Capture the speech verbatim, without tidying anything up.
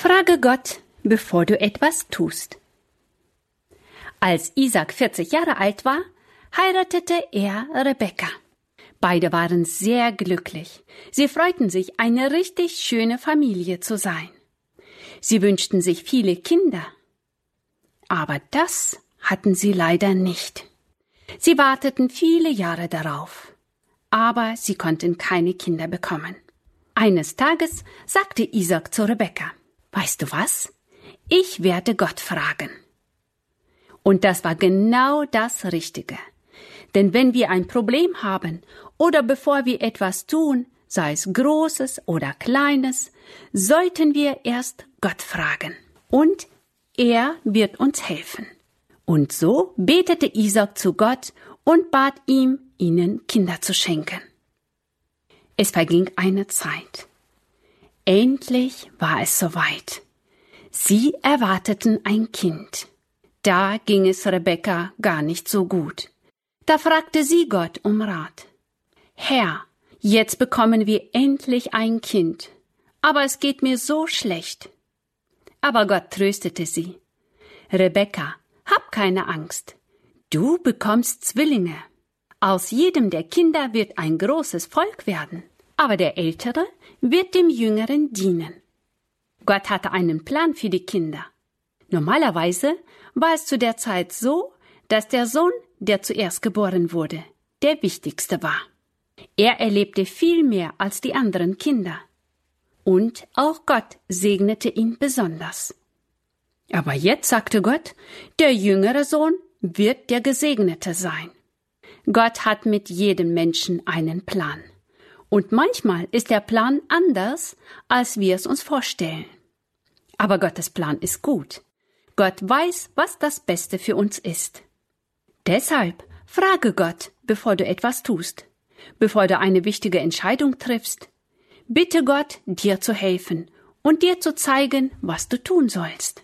Frage Gott, bevor du etwas tust. Als Isaak vierzig Jahre alt war, heiratete er Rebekka. Beide waren sehr glücklich. Sie freuten sich, eine richtig schöne Familie zu sein. Sie wünschten sich viele Kinder. Aber das hatten sie leider nicht. Sie warteten viele Jahre darauf. Aber sie konnten keine Kinder bekommen. Eines Tages sagte Isaak zu Rebekka: Weißt du was? Ich werde Gott fragen. Und das war genau das Richtige. Denn wenn wir ein Problem haben oder bevor wir etwas tun, sei es Großes oder Kleines, sollten wir erst Gott fragen. Und er wird uns helfen. Und so betete Isaak zu Gott und bat ihm, ihnen Kinder zu schenken. Es verging eine Zeit. Endlich war es soweit. Sie erwarteten ein Kind. Da ging es Rebekka gar nicht so gut. Da fragte sie Gott um Rat. Herr, jetzt bekommen wir endlich ein Kind, aber es geht mir so schlecht. Aber Gott tröstete sie. Rebekka, hab keine Angst. Du bekommst Zwillinge. Aus jedem der Kinder wird ein großes Volk werden, aber der Ältere wird dem Jüngeren dienen. Gott hatte einen Plan für die Kinder. Normalerweise war es zu der Zeit so, dass der Sohn, der zuerst geboren wurde, der wichtigste war. Er erlebte viel mehr als die anderen Kinder. Und auch Gott segnete ihn besonders. Aber jetzt sagte Gott, der jüngere Sohn wird der Gesegnete sein. Gott hat mit jedem Menschen einen Plan. Und manchmal ist der Plan anders, als wir es uns vorstellen. Aber Gottes Plan ist gut. Gott weiß, was das Beste für uns ist. Deshalb frage Gott, bevor du etwas tust, bevor du eine wichtige Entscheidung triffst. Bitte Gott, dir zu helfen und dir zu zeigen, was du tun sollst.